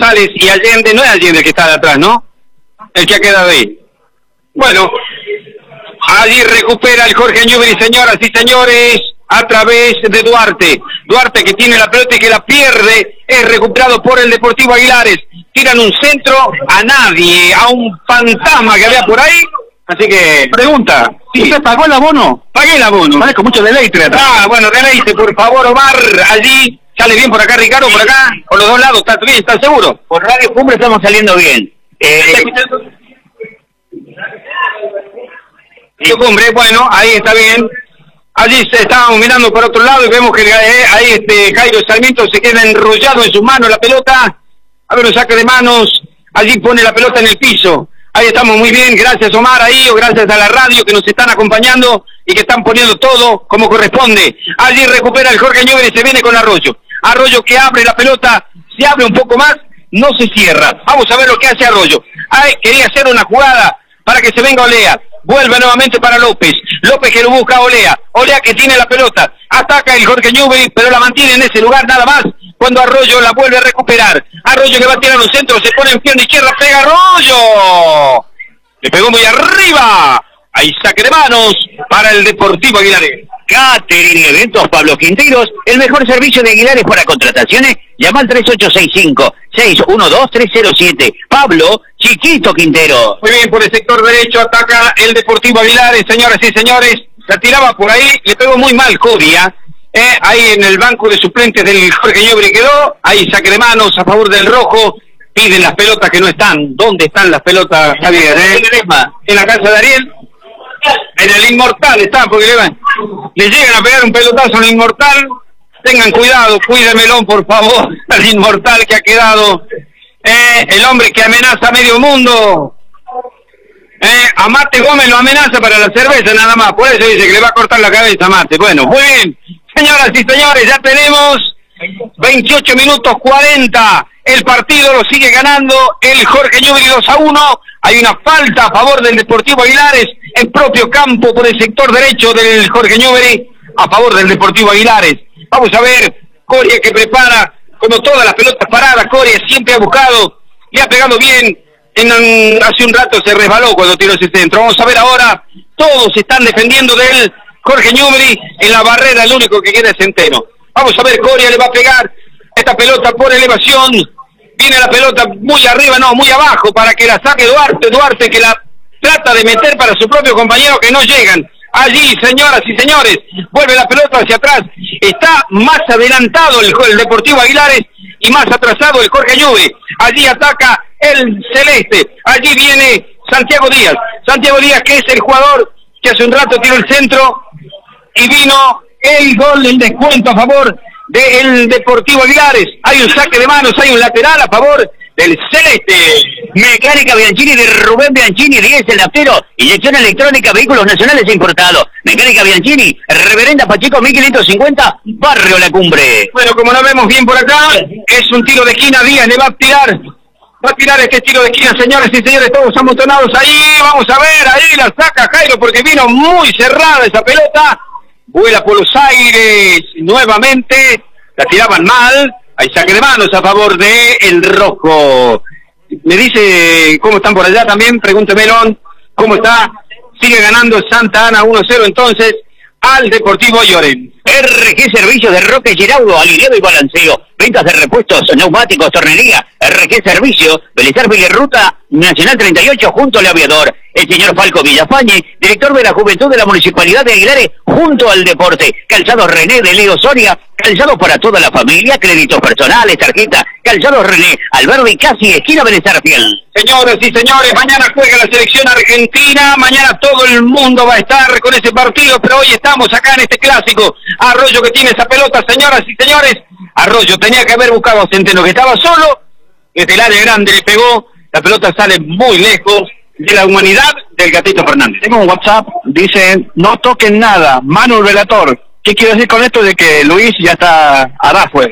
González y Allende. No es Allende el que está de atrás, ¿no? El que ha quedado ahí. Bueno, allí recupera el Jorge Newbery, señoras y señores, a través de Duarte. Duarte que tiene la pelota y que la pierde, es recuperado por el Deportivo Aguilares. Tiran un centro a nadie, a un fantasma que había por ahí. Así que, pregunta, ¿sí? ¿Usted pagó el abono? Pagué el abono. Vale, con mucho deleite. Bueno, deleite, por favor, Omar, allí. ¿Sale bien por acá, Ricardo, por acá? Por los dos lados, ¿está bien? ¿Estás seguro? Por Radio Cumbre estamos saliendo bien. ¿Está escuchando? Cumbre, bueno, ahí está bien. Allí se estábamos mirando por otro lado y vemos que ahí Jairo Sarmiento se queda enrollado en sus manos la pelota. A ver, un saque de manos. Allí pone la pelota en el piso. Ahí estamos muy bien, gracias Omar ahí, o gracias a la radio que nos están acompañando y que están poniendo todo como corresponde. Allí recupera el Jorge Newbery y se viene con Arroyo. Arroyo que abre la pelota, se abre un poco más, no se cierra. Vamos a ver lo que hace Arroyo. Quería hacer una jugada para que se venga Olea. Vuelve nuevamente para López. López que lo busca a Olea. Olea que tiene la pelota. Ataca el Jorge Newbery, pero la mantiene en ese lugar nada más. Cuando Arroyo la vuelve a recuperar. Arroyo que va a tirar un centro, se pone en pierna izquierda, pega Arroyo. Le pegó muy arriba. Hay saque de manos para el Deportivo Aguilares. Catering Eventos Pablo Quinteros, el mejor servicio de Aguilares para contrataciones. Llama al 3865-612-307. Pablo Chiquito Quintero. Muy bien, por el sector derecho ataca el Deportivo Aguilares, señoras y señores. Se tiraba por ahí, le pegó muy mal Coria. Ahí en el banco de suplentes del Jorge Newbery quedó. Ahí saque de manos a favor del rojo. Piden las pelotas que no están. ¿Dónde están las pelotas, Javier? En la casa de Ariel. En el Inmortal está, porque le llegan a pegar un pelotazo al Inmortal. Tengan cuidado, cuídemelo por favor, al Inmortal que ha quedado. El hombre que amenaza a medio mundo. A Mate Gómez lo amenaza para la cerveza nada más, por eso dice que le va a cortar la cabeza a Mate. Bueno, muy bien, señoras y señores, ya tenemos 28 minutos 40. El partido lo sigue ganando el Jorge Newbery 2-1. Hay una falta a favor del Deportivo Aguilares en propio campo por el sector derecho del Jorge Newbery a favor del Deportivo Aguilares. Vamos a ver, Coria que prepara como todas las pelotas paradas. Coria siempre ha buscado y ha pegado bien. Hace un rato se resbaló cuando tiró ese centro. Vamos a ver ahora, todos están defendiendo del Jorge Newbery. En la barrera el único que queda es Centeno. Vamos a ver, Coria le va a pegar esta pelota por elevación. Viene la pelota muy arriba, no, muy abajo, para que la saque Duarte. Duarte que la trata de meter para su propio compañero que no llegan. Allí, señoras y señores, vuelve la pelota hacia atrás. Está más adelantado el Deportivo Aguilares y más atrasado el Jorge Newbery. Allí ataca el Celeste. Allí viene Santiago Díaz. Santiago Díaz que es el jugador que hace un rato tiró el centro y vino el gol, el descuento a favor del Deportivo Aguilares. Hay un saque de manos, hay un lateral a favor del Celeste. Mecánica Bianchini de Rubén Bianchini, 10 el naftero. Inyección electrónica, vehículos nacionales e importados. Mecánica Bianchini, Reverenda Pacheco, 1550, Barrio La Cumbre. Bueno, como lo vemos bien por acá, es un tiro de esquina. Díaz le va a tirar. Va a tirar este tiro de esquina, señores y señores, todos amontonados ahí. Vamos a ver, ahí la saca Jairo porque vino muy cerrada esa pelota. Vuela por los aires nuevamente. La tiraban mal. Hay saque de manos a favor de el rojo. Me dice cómo están por allá también, pregúntemelo, cómo está. Sigue ganando Santa Ana 1-0 entonces al Deportivo Lloren. RG Servicios de Roque Giraudo, alineado y balanceo. Ventas de repuestos, neumáticos, tornería. RG Servicios, Belizar Ruta Nacional 38 junto al Aviador. El señor Falco Villafañe, director de la Juventud de la Municipalidad de Aguilares, junto al deporte. Calzados René de Leo Soria, calzados para toda la familia, créditos personales, tarjeta. Calzados René, Alberdi Casi, esquina Belizar Fiel. Señores y señores, mañana juega la selección argentina, mañana todo el mundo va a estar con ese partido, pero hoy estamos acá en este clásico. Arroyo que tiene esa pelota, señoras y señores. Arroyo tenía que haber buscado a Centeno, que estaba solo, desde el área grande le pegó, la pelota sale muy lejos de la humanidad del Gatito Fernández. Tengo un WhatsApp, dice, no toquen nada, Manu Relator. ¿Qué quiero decir con esto de que Luis ya está afuera?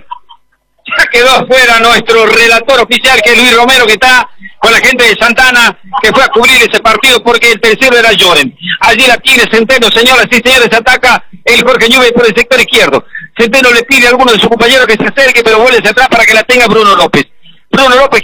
Ya quedó afuera nuestro relator oficial, que es Luis Romero, que está con la gente de Santana, que fue a cubrir ese partido porque el tercero era Lloren. Allí la tiene Centeno, señoras y señores, ataca el Jorge Newbery por el sector izquierdo. Centeno le pide a alguno de sus compañeros que se acerque, pero vuelve hacia atrás para que la tenga Bruno López. Bruno López